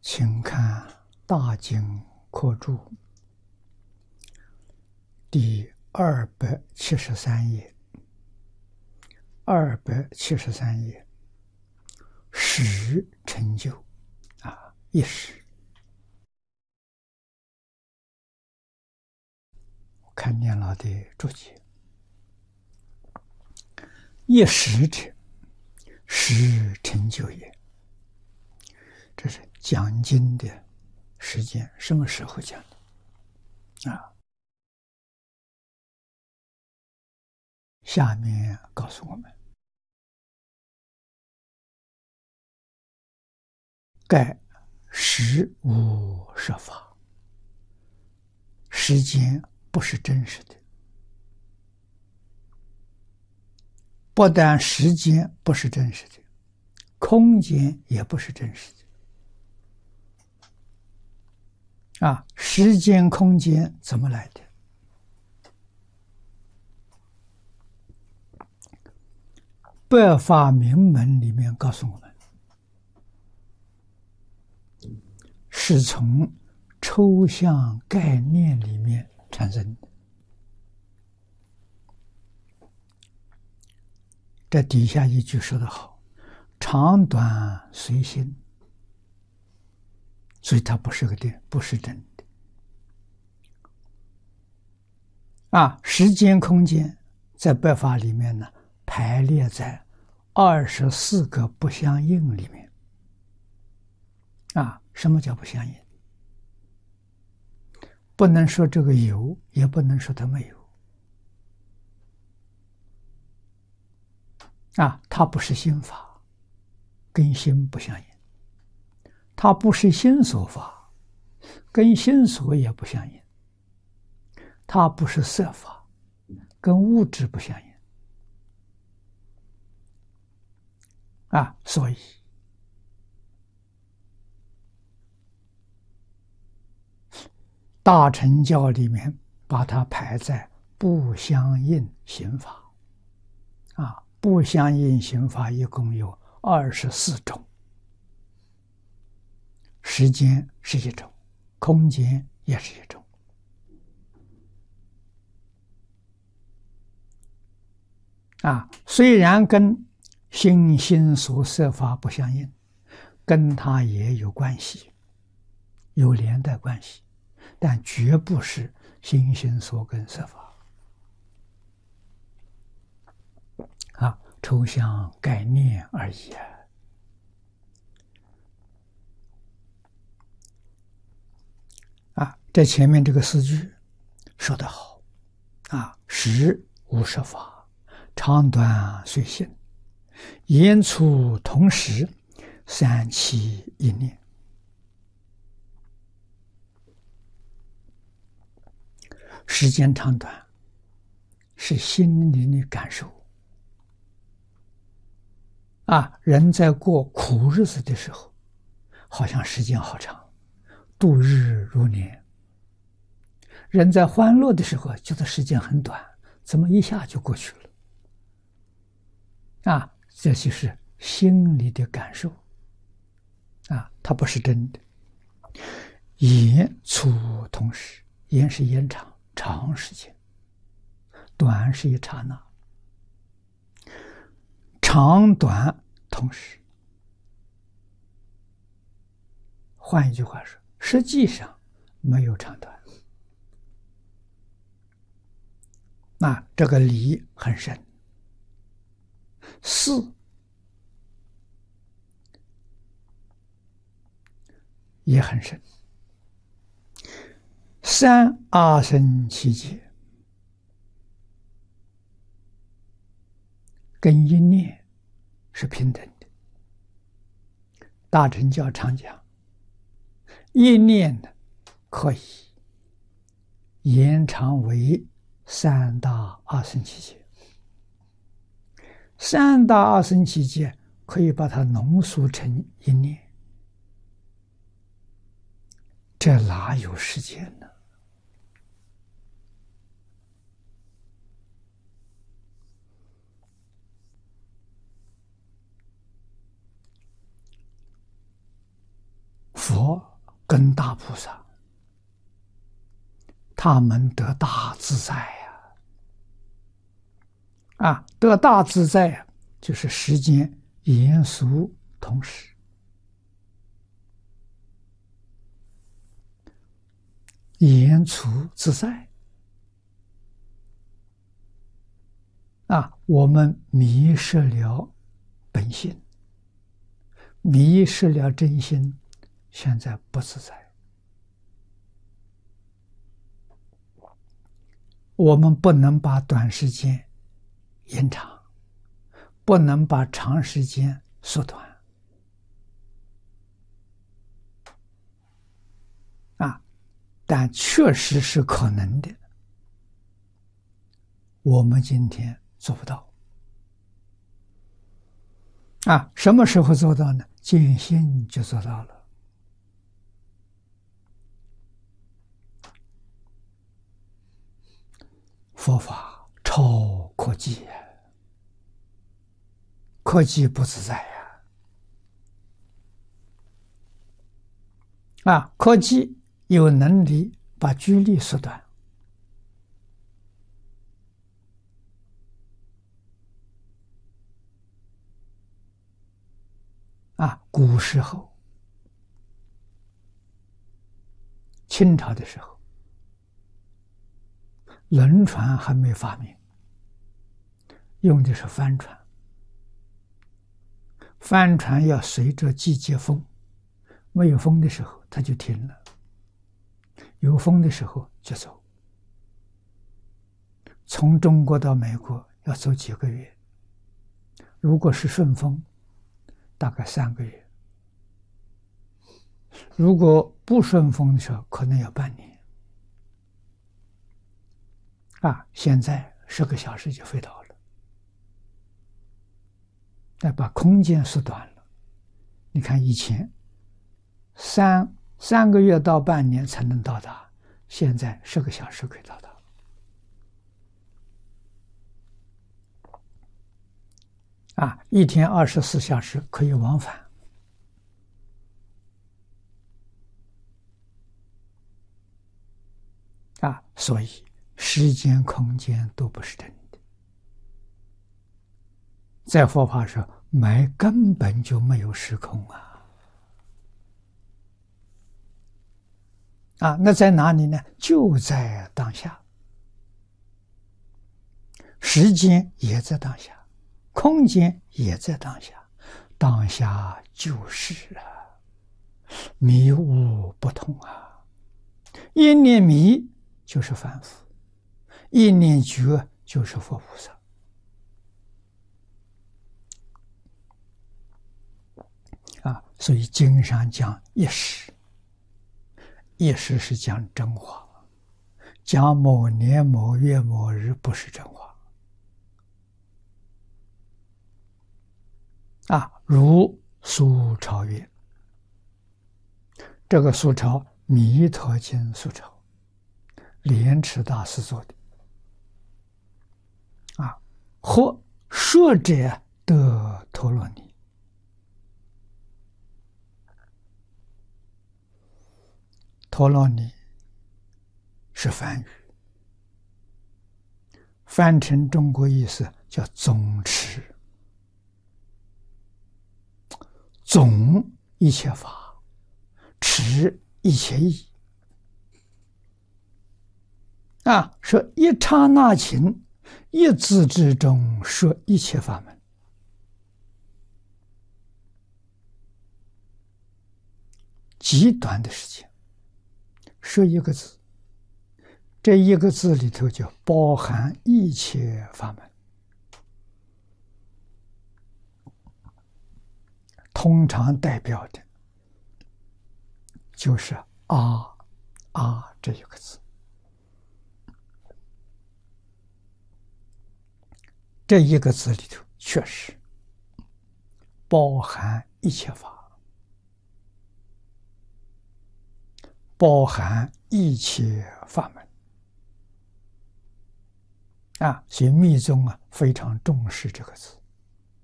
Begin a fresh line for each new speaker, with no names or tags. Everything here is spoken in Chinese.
请看《大经课注》第273页。273页，时成就一时。我看念老的注解，一时者，时成就也。这是讲经的时间，什么时候讲的？下面告诉我们，盖时无设法，时间不是真实的。不但时间不是真实的，空间也不是真实的。时间空间怎么来的？百法明门里面告诉我们，是从抽象概念里面产生的。这底下一句说得好，长短随心，所以它不是不是真的。时间空间在百法里面呢，排列在24个不相应里面。什么叫不相应？不能说这个有，也不能说它没有。它不是心法，跟心不相应；它不是心所法，跟心所也不相应；它不是色法，跟物质不相应。所以大乘教里面把它排在不相应刑法。不相应刑法一共有24种，时间是一种，空间也是一种。虽然跟心所色法不相应，跟它也有关系，有连带关系，但绝不是心所跟色法。抽象概念而已。这前面这个4句说得好。时无设法，长短随心，言出同时，三起一念。时间长短是心灵的感受。人在过苦日子的时候，好像时间好长，度日如年；人在欢乐的时候，觉得时间很短，怎么一下就过去了？这就是心里的感受。它不是真的。言出同时，言是延长，长时间；短是一刹那。长短同时，换一句话说，实际上没有长短。这个理很深，事也很深。三阿僧祇劫跟一念是平等的。大乘教常讲，一念可以延长为3大阿僧祇劫。3大阿僧祇劫可以把它浓缩成一念，这哪有时间呢？佛佛跟大菩萨，他们得大自在呀！得大自在呀，就是时间严肃同时，言处自在我们迷失了本性，迷失了真心，现在不自在。我们不能把短时间延长，不能把长时间缩短但确实是可能的。我们今天做不到什么时候做到呢？见性就做到了。佛法超科技科技不自在科技有能力把距离缩短古时候清朝的时候，轮船还没发明，用的是帆船。帆船要随着季节风，没有风的时候它就停了，有风的时候就走。从中国到美国要走几个月，如果是顺风，大概3个月；如果不顺风的时候，可能要半年。现在10个小时就飞到了，把空间缩短了。你看以前3个月到半年才能到达，现在10个小时可以到达。一天24小时可以往返。所以时间空间都不是真的，在佛法上根本就没有时空那在哪里呢？就在当下，时间也在当下，空间也在当下，当下就是迷悟不通一念迷就是凡夫，一念觉就是佛菩萨所以经上讲一时，一时是讲真话，讲某年某月某日不是真话如苏超越，这个苏超弥陀经苏超，莲池大师做的或说者得陀罗尼。陀罗尼是梵语，翻成中国意思叫总持，总一切法，持一切义说一刹那情，一字之中说一切法门。极短的时间说一个字，这一个字里头就包含一切法门。通常代表的就是这一个字，这一个字里头确实包含一切法，包含一切法门所以密宗非常重视这个字